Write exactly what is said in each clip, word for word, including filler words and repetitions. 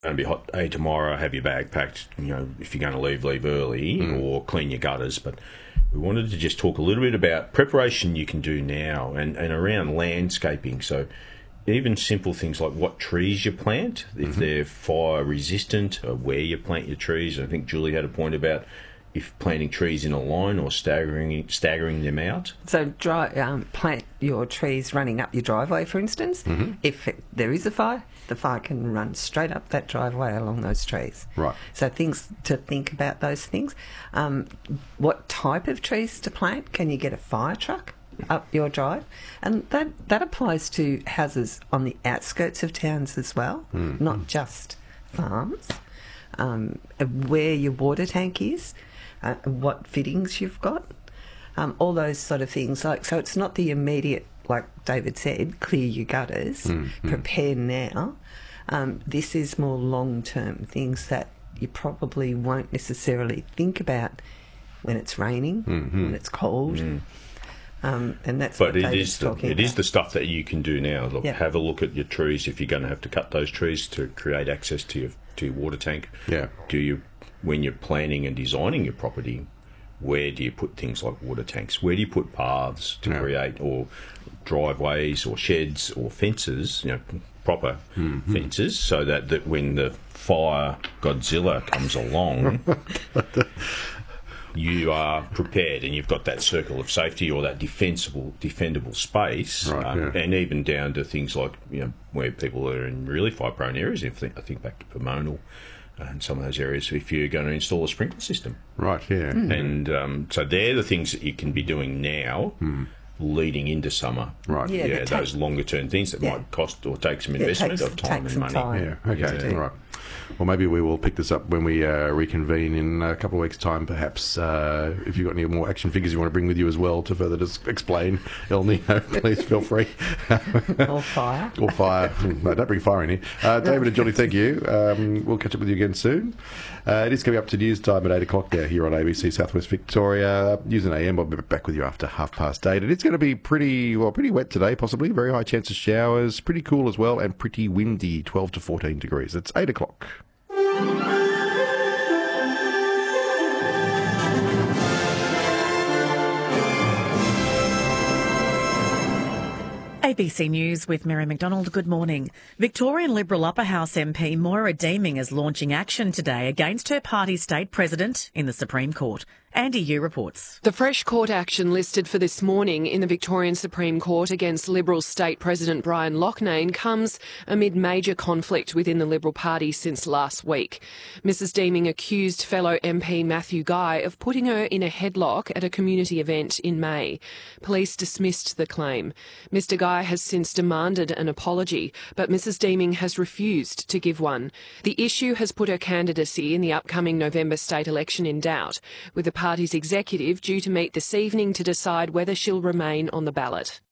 going to be a hot day tomorrow, have your bag packed, you know, if you're going to leave, leave early mm. or clean your gutters. But we wanted to just talk a little bit about preparation you can do now and, and around landscaping. So even simple things like what trees you plant, if mm-hmm. they're fire resistant, or where you plant your trees. I think Julie had a point about if planting trees in a line or staggering staggering them out. So dry, um, plant your trees running up your driveway, for instance. Mm-hmm. If it, there is a fire, the fire can run straight up that driveway along those trees. Right. So things to think about those things. Um, what type of trees to plant? Can you get a fire truck up your drive? And that, that applies to houses on the outskirts of towns as well, mm-hmm. not just farms. Um, where your water tank is, uh, what fittings you've got, um, all those sort of things. Like, so it's not the immediate, like David said, clear your gutters, mm-hmm. prepare now. Um, this is more long-term things that you probably won't necessarily think about when it's raining, mm-hmm. when it's cold. Mm. Um, and that's but what it is the, it about. is the stuff that you can do now. Look, yep. have a look at your trees if you're going to have to cut those trees to create access to your to your water tank. Yeah. Do you, when you're planning and designing your property, where do you put things like water tanks? Where do you put paths to yeah. create, or driveways, or sheds, or fences? You know, proper mm-hmm. fences, so that, that when the fire Godzilla comes along. You are prepared and you've got that circle of safety or that defensible, defendable space, right, um, yeah. and even down to things like, you know, where people are in really fire-prone areas. If I think back to Pomona and some of those areas, if you're going to install a sprinkler system. Right, yeah. Mm. And um, so they're the things that you can be doing now, mm. leading into summer. Right. Yeah, yeah those longer-term things that yeah. might cost or take some investment yeah, takes, of time and money. Time. Yeah, okay, yeah. all right. Well, maybe we will pick this up when we uh, reconvene in a couple of weeks' time, perhaps. Uh, if you've got any more action figures you want to bring with you as well to further dis- explain El Nino, please feel free. Or fire. Or fire. No, don't bring fire in here. Uh, David and Julie, thank you. Um, we'll catch up with you again soon. Uh, it is coming up to news time at eight o'clock now here on A B C Southwest Victoria. News and A M, I'll be back with you after half past eight. And it's going to be pretty, well, pretty wet today, possibly. Very high chance of showers. Pretty cool as well, and pretty windy, twelve to fourteen degrees. It's eight o'clock. A B C News with Mary McDonald. Good morning. Victorian Liberal Upper House M P Moira Deeming is launching action today against her party's state president in the Supreme Court. Andy Yu reports. The fresh court action listed for this morning in the Victorian Supreme Court against Liberal State President Brian Loughnane comes amid major conflict within the Liberal Party since last week. Missus Deeming accused fellow M P Matthew Guy of putting her in a headlock at a community event in May. Police dismissed the claim. Mister Guy has since demanded an apology, but Missus Deeming has refused to give one. The issue has put her candidacy in the upcoming November state election in doubt, with the party's executive due to meet this evening to decide whether she'll remain on the ballot.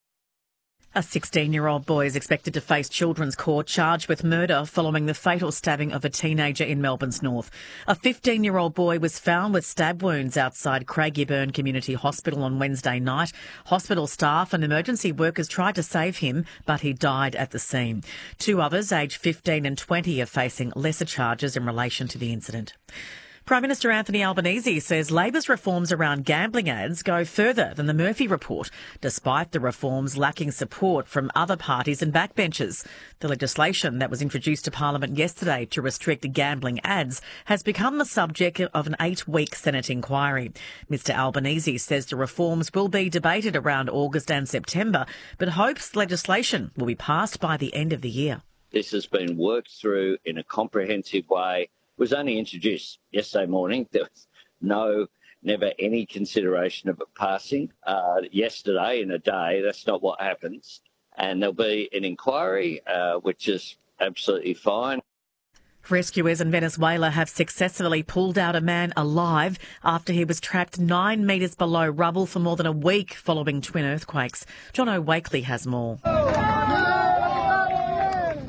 A sixteen-year-old boy is expected to face children's court charged with murder following the fatal stabbing of a teenager in Melbourne's north. A fifteen-year-old boy was found with stab wounds outside Craigieburn Community Hospital on Wednesday night. Hospital staff and emergency workers tried to save him, but he died at the scene. Two others, aged fifteen and twenty, are facing lesser charges in relation to the incident. Prime Minister Anthony Albanese says Labor's reforms around gambling ads go further than the Murphy report, despite the reforms lacking support from other parties and backbenchers. The legislation that was introduced to Parliament yesterday to restrict gambling ads has become the subject of an eight-week Senate inquiry. Mr Albanese says the reforms will be debated around August and September, but hopes legislation will be passed by the end of the year. This has been worked through in a comprehensive way. Was only introduced yesterday morning. There was no, never any consideration of it passing. Uh, yesterday in a day, that's not what happens. And there'll be an inquiry, uh, which is absolutely fine. Rescuers in Venezuela have successfully pulled out a man alive after he was trapped nine metres below rubble for more than a week following twin earthquakes. John O'Wakely has more.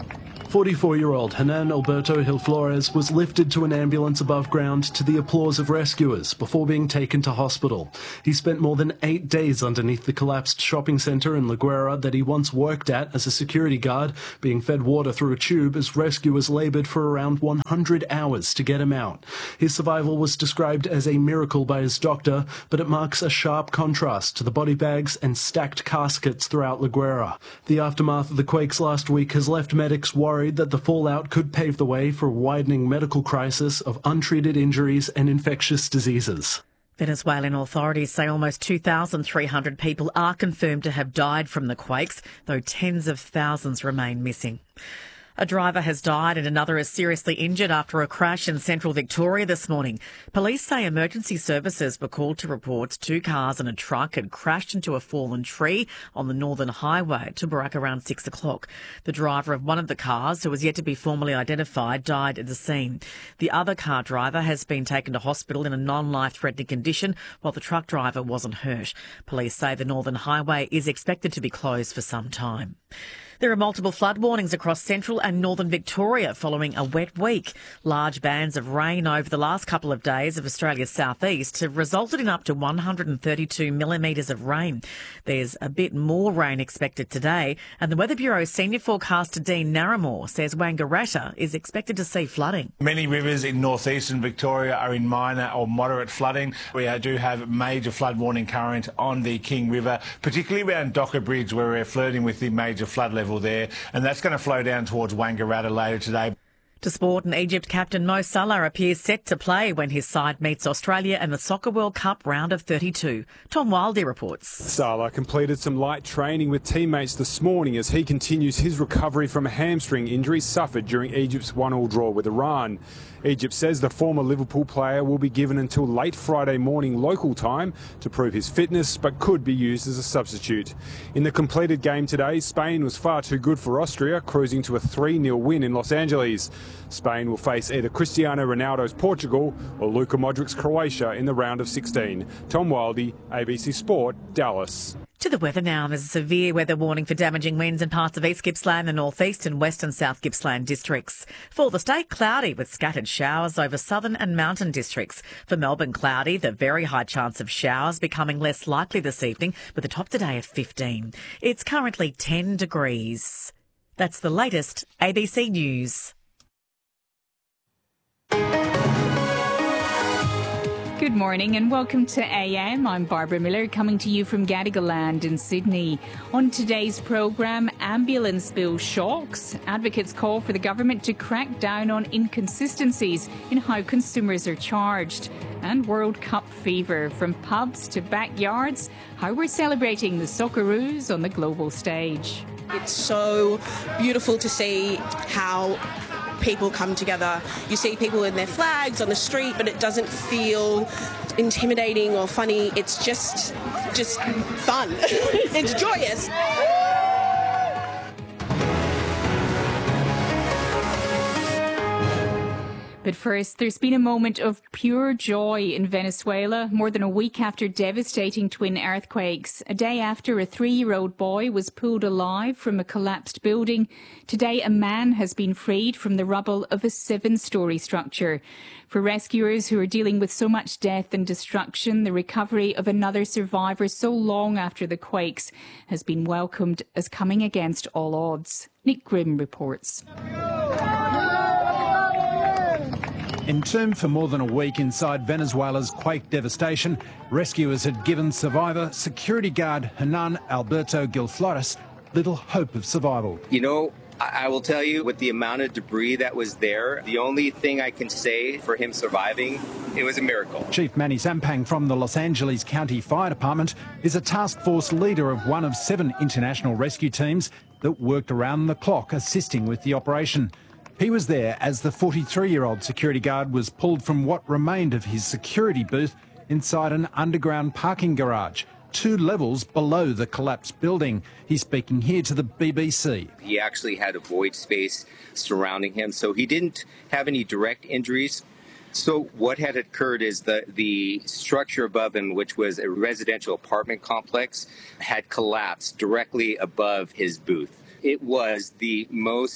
forty-four-year-old Hernan Alberto Gil Flores was lifted to an ambulance above ground to the applause of rescuers before being taken to hospital. He spent more than eight days underneath the collapsed shopping centre in La Guera that he once worked at as a security guard, being fed water through a tube as rescuers laboured for around one hundred hours to get him out. His survival was described as a miracle by his doctor, but it marks a sharp contrast to the body bags and stacked caskets throughout La Guera. The aftermath of the quakes last week has left medics worried that the fallout could pave the way for a widening medical crisis of untreated injuries and infectious diseases. Venezuelan authorities say almost two thousand three hundred people are confirmed to have died from the quakes, though tens of thousands remain missing. A driver has died and another is seriously injured after a crash in central Victoria this morning. Police say emergency services were called to report two cars and a truck had crashed into a fallen tree on the Northern Highway at Tubarak around six o'clock. The driver of one of the cars, who was yet to be formally identified, died at the scene. The other car driver has been taken to hospital in a non-life-threatening condition, while the truck driver wasn't hurt. Police say the Northern Highway is expected to be closed for some time. There are multiple flood warnings across central and northern Victoria following a wet week. Large bands of rain over the last couple of days of Australia's southeast have resulted in up to one hundred thirty-two millimetres of rain. There's a bit more rain expected today, and the Weather Bureau's senior forecaster Dean Narramore says Wangaratta is expected to see flooding. Many rivers in northeastern Victoria are in minor or moderate flooding. We do have major flood warning current on the King River, particularly around Docker Bridge, where we're flirting with the major flood level there, and that's going to flow down towards Wangaratta later today. To sport, and Egypt captain Mo Salah appears set to play when his side meets Australia in the Soccer World Cup round of thirty-two. Tom Wildey reports. Salah completed some light training with teammates this morning as he continues his recovery from a hamstring injury suffered during Egypt's one all draw with Iran. Egypt says the former Liverpool player will be given until late Friday morning local time to prove his fitness, but could be used as a substitute. In the completed game today, Spain was far too good for Austria, cruising to a three nil win in Los Angeles. Spain will face either Cristiano Ronaldo's Portugal or Luka Modric's Croatia in the round of sixteen. Tom Wildey, A B C Sport, Dallas. To the weather now. There's a severe weather warning for damaging winds in parts of East Gippsland, the North East and West and South Gippsland districts. For the state, cloudy with scattered showers over southern and mountain districts. For Melbourne, cloudy, the very high chance of showers becoming less likely this evening with a top today of fifteen. It's currently ten degrees. That's the latest A B C News. Good morning and welcome to A M. I'm Barbara Miller coming to you from Gadigal Land in Sydney. On today's programme, ambulance bill shocks. Advocates call for the government to crack down on inconsistencies in how consumers are charged. And World Cup fever, from pubs to backyards, how we're celebrating the Socceroos on the global stage. It's so beautiful to see how people come together. You see people in their flags on the street, but it doesn't feel intimidating or funny. It's just just fun. It's joyous. But first, there's been a moment of pure joy in Venezuela more than a week after devastating twin earthquakes. A day after a three-year-old boy was pulled alive from a collapsed building, today a man has been freed from the rubble of a seven-storey structure. For rescuers who are dealing with so much death and destruction, the recovery of another survivor so long after the quakes has been welcomed as coming against all odds. Nick Grimm reports. Entombed for more than a week inside Venezuela's quake devastation, rescuers had given survivor security guard Hernan Alberto Gil Flores little hope of survival. You know, I will tell you, with the amount of debris that was there, the only thing I can say for him surviving, it was a miracle. Chief Manny Zampang from the Los Angeles County Fire Department is a task force leader of one of seven international rescue teams that worked around the clock assisting with the operation. He was there as the forty-three-year-old security guard was pulled from what remained of his security booth inside an underground parking garage, two levels below the collapsed building. He's speaking here to the B B C. He actually had a void space surrounding him, so he didn't have any direct injuries. So what had occurred is that the structure above him, which was a residential apartment complex, had collapsed directly above his booth. It was the most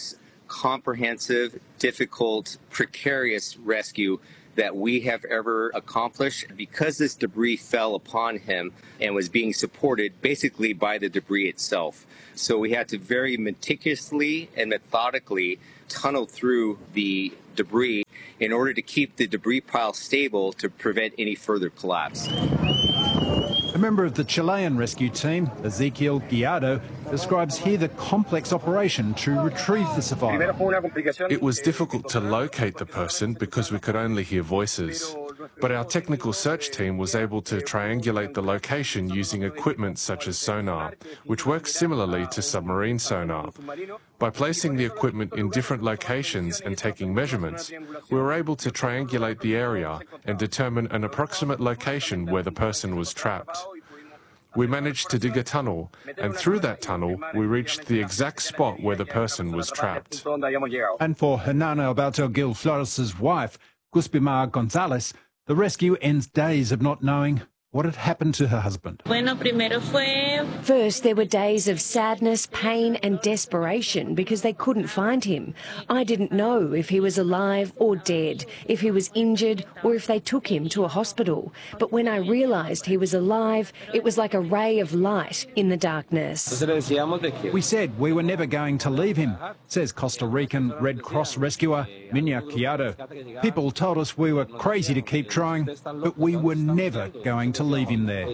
comprehensive, difficult, precarious rescue that we have ever accomplished, because this debris fell upon him and was being supported basically by the debris itself. So we had to very meticulously and methodically tunnel through the debris in order to keep the debris pile stable to prevent any further collapse. A member of the Chilean rescue team, Ezequiel Guiado, describes here the complex operation to retrieve the survivor. It was difficult to locate the person because we could only hear voices. But our technical search team was able to triangulate the location using equipment such as sonar, which works similarly to submarine sonar. By placing the equipment in different locations and taking measurements, we were able to triangulate the area and determine an approximate location where the person was trapped. We managed to dig a tunnel, and through that tunnel, we reached the exact spot where the person was trapped. And for Hernán Alberto Gil Flores' wife, Guspimar Gonzalez, the rescue ends days of not knowing what had happened to her husband. First, there were days of sadness, pain and desperation because they couldn't find him. I didn't know if he was alive or dead, if he was injured or if they took him to a hospital. But when I realised he was alive, it was like a ray of light in the darkness. We said we were never going to leave him, says Costa Rican Red Cross rescuer Minya Chiado. People told us we were crazy to keep trying, but we were never going to leave him there.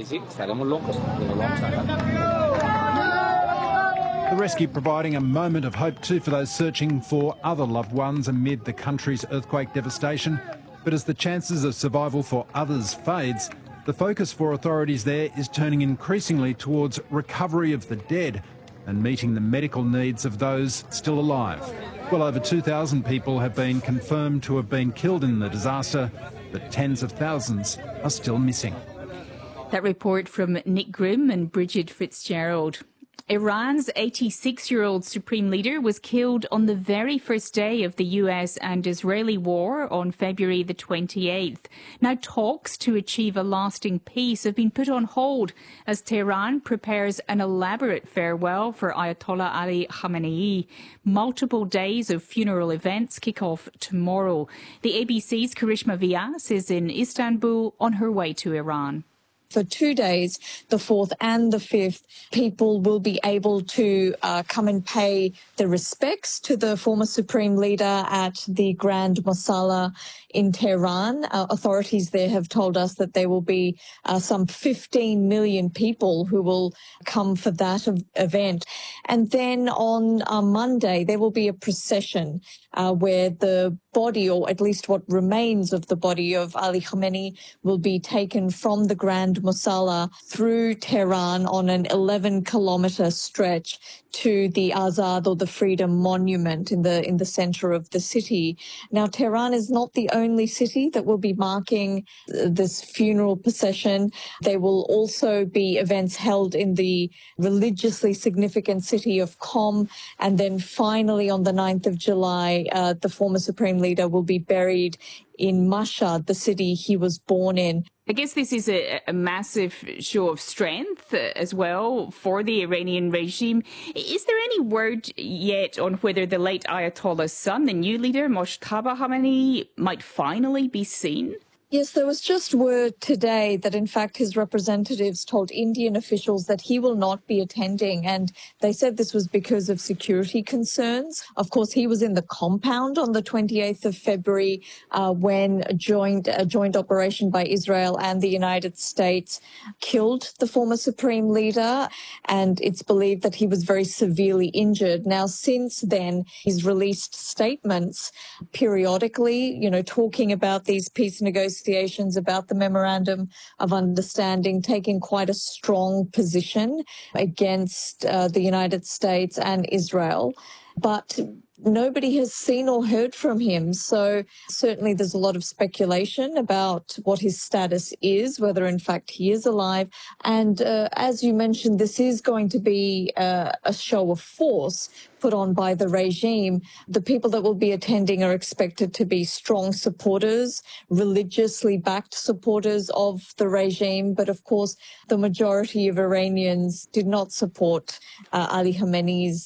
The rescue providing a moment of hope too for those searching for other loved ones amid the country's earthquake devastation. But as the chances of survival for others fades, the focus for authorities there is turning increasingly towards recovery of the dead and meeting the medical needs of those still alive. Well over two thousand people have been confirmed to have been killed in the disaster, but tens of thousands are still missing. That report from Nick Grimm and Bridget Fitzgerald. Iran's eighty-six-year-old supreme leader was killed on the very first day of the U S and Israeli war on February the twenty-eighth. Now, talks to achieve a lasting peace have been put on hold as Tehran prepares an elaborate farewell for Ayatollah Ali Khamenei. Multiple days of funeral events kick off tomorrow. The A B C's Karishma Vyas is in Istanbul on her way to Iran. For two days, the fourth and the fifth, people will be able to uh, come and pay their respects to the former supreme leader at the Grand Mosala in Tehran. Uh, authorities there have told us that there will be uh, some fifteen million people who will come for that event. And then on uh, Monday, there will be a procession uh, where the body, or at least what remains of the body of Ali Khamenei, will be taken from the Grand Mosala through Tehran on an eleven kilometre stretch to the Azad, or the Freedom Monument, in the in the centre of the city. Now, Tehran is not the only city that will be marking this funeral procession. There will also be events held in the religiously significant city of Qom, and then finally on the ninth of July, uh, the former Supreme Leader will be buried in Mashhad, the city he was born in. I guess this is a, a massive show of strength uh, as well for the Iranian regime. Is there any word yet on whether the late Ayatollah's son, the new leader, Mojtaba Khamenei, might finally be seen? Yes, there was just word today that, in fact, his representatives told Indian officials that he will not be attending, and they said this was because of security concerns. Of course, he was in the compound on the twenty-eighth of February uh, when a joint, a joint operation by Israel and the United States killed the former supreme leader, and it's believed that he was very severely injured. Now, since then, he's released statements periodically, you know, talking about these peace negotiations, about the Memorandum of Understanding, taking quite a strong position against uh, the United States and Israel. But nobody has seen or heard from him. So certainly there's a lot of speculation about what his status is, whether in fact he is alive. And uh, as you mentioned, this is going to be uh, a show of force put on by the regime. The people that will be attending are expected to be strong supporters, religiously backed supporters of the regime. But of course, the majority of Iranians did not support uh, Ali Khamenei's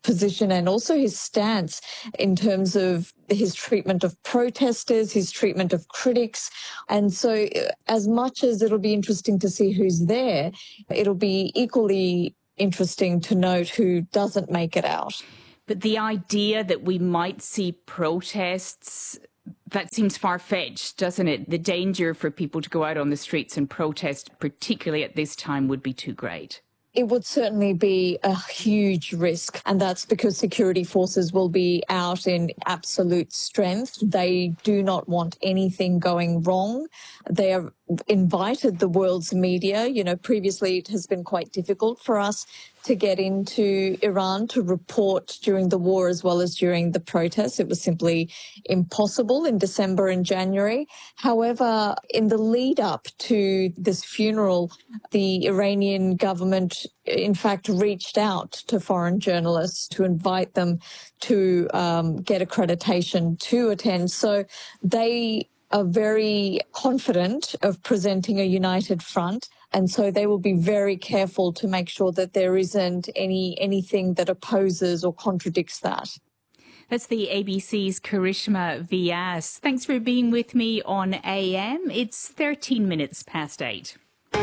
position and also his stance in terms of his treatment of protesters, his treatment of critics. And so as much as it'll be interesting to see who's there, it'll be equally interesting to note who doesn't make it out. But the idea that we might see protests, that seems far-fetched, doesn't it? The danger for people to go out on the streets and protest, particularly at this time, would be too great. It would certainly be a huge risk, and that's because security forces will be out in absolute strength. They do not want anything going wrong. They have invited the world's media. You know, previously it has been quite difficult for us to get into Iran to report during the war as well as during the protests. It was simply impossible in December and January. However, in the lead up to this funeral, the Iranian government, in fact, reached out to foreign journalists to invite them to um, get accreditation to attend. So they are very confident of presenting a united front. And so they will be very careful to make sure that there isn't any anything that opposes or contradicts that. That's the A B C's Karishma Vyas. Thanks for being with me on A M. It's thirteen minutes past eight.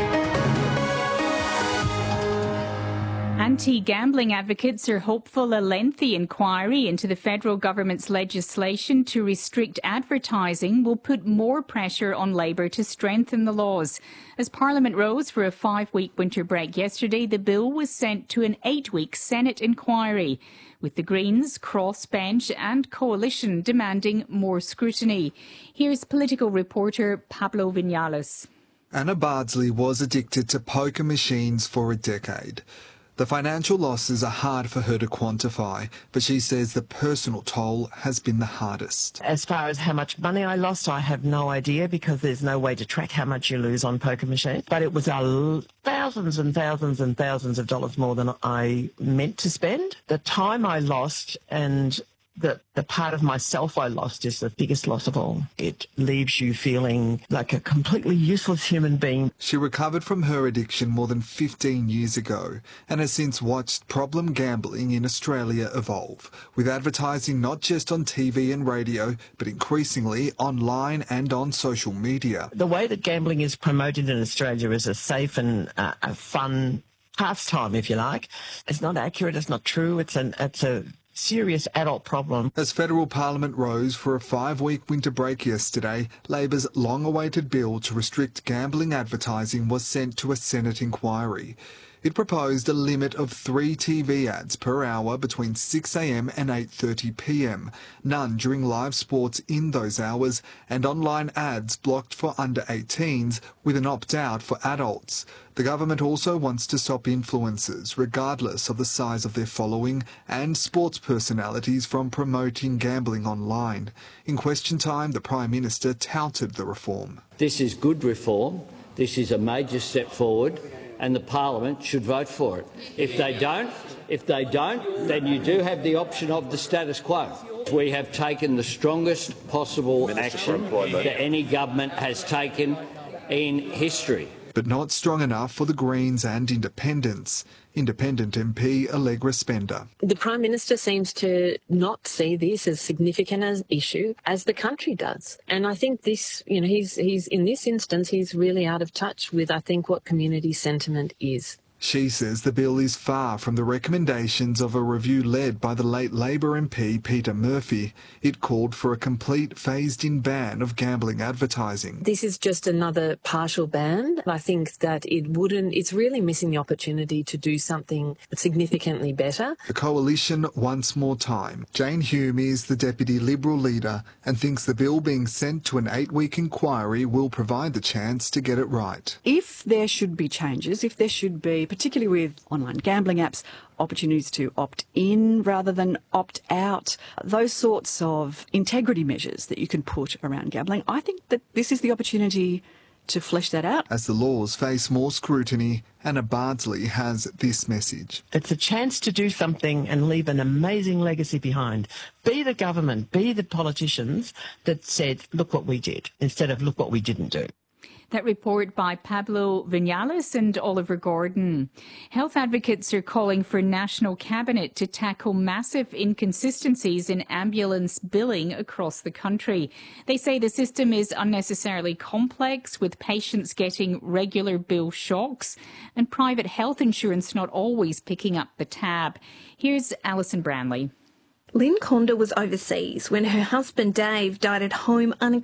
Anti-gambling advocates are hopeful a lengthy inquiry into the federal government's legislation to restrict advertising will put more pressure on Labor to strengthen the laws. As Parliament rose for a five-week winter break yesterday, the bill was sent to an eight-week Senate inquiry, with the Greens, Crossbench and Coalition demanding more scrutiny. Here's political reporter Pablo Vinales. Anna Bardsley was addicted to poker machines for a decade. The financial losses are hard for her to quantify, but she says the personal toll has been the hardest. As far as how much money I lost, I have no idea because there's no way to track how much you lose on poker machines. But it was a thousands and thousands and thousands of dollars more than I meant to spend. The time I lost and The, the part of myself I lost is the biggest loss of all. It leaves you feeling like a completely useless human being. She recovered from her addiction more than fifteen years ago and has since watched problem gambling in Australia evolve, with advertising not just on T V and radio, but increasingly online and on social media. The way that gambling is promoted in Australia is a safe and uh, a fun pastime, if you like. It's not accurate, it's not true, it's an it's a serious adult problem. As federal parliament rose for a five-week winter break yesterday, Labor's long-awaited bill to restrict gambling advertising was sent to a Senate inquiry. It proposed a limit of three T V ads per hour between six a m and eight thirty p m, none during live sports in those hours, and online ads blocked for under eighteens with an opt-out for adults. The government also wants to stop influencers, regardless of the size of their following, and sports personalities from promoting gambling online. In question time, the Prime Minister touted the reform. This is good reform. This is a major step forward, and the Parliament should vote for it. If they don't, if they don't, then you do have the option of the status quo. We have taken the strongest possible action that any government has taken in history. But not strong enough for the Greens and Independents. Independent M P Allegra Spender. The Prime Minister seems to not see this as significant an issue as the country does. And I think this, you know, he's, he's in this instance, he's really out of touch with, I think, what community sentiment is. She says the bill is far from the recommendations of a review led by the late Labor M P Peter Murphy. It called for a complete phased-in ban of gambling advertising. This is just another partial ban. I think that it wouldn't, it's really missing the opportunity to do something significantly better. The Coalition wants more time. Jane Hume is the Deputy Liberal leader and thinks the bill being sent to an eight-week inquiry will provide the chance to get it right. If there should be changes, if there should be, particularly with online gambling apps, opportunities to opt in rather than opt out, those sorts of integrity measures that you can put around gambling, I think that this is the opportunity to flesh that out. As the laws face more scrutiny, Anna Bardsley has this message. It's a chance to do something and leave an amazing legacy behind. Be the government, be the politicians that said, look what we did, instead of look what we didn't do. That report by Pablo Vinales and Oliver Gordon. Health advocates are calling for National Cabinet to tackle massive inconsistencies in ambulance billing across the country. They say the system is unnecessarily complex, with patients getting regular bill shocks and private health insurance not always picking up the tab. Here's Alison Brownlee. Lynn Conda was overseas when her husband Dave died at home unexpectedly.